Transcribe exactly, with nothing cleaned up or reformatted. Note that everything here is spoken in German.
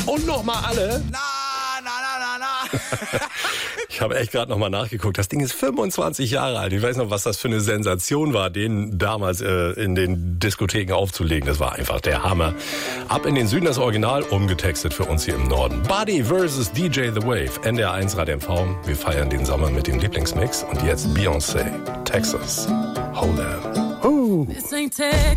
Und nochmal alle. Na, na, na, na, na. Ich habe echt gerade nochmal nachgeguckt. Das Ding ist fünfundzwanzig Jahre alt. Ich weiß noch, was das für eine Sensation war, den damals äh, in den Diskotheken aufzulegen. Das war einfach der Hammer. Ab in den Süden das Original, umgetextet für uns hier im Norden. Buddy versus D J The Wave. N D R eins Rad M V. Wir feiern den Sommer mit dem Lieblingsmix. Und jetzt Beyoncé, Texas. Hold on. Uh. This ain't Texas.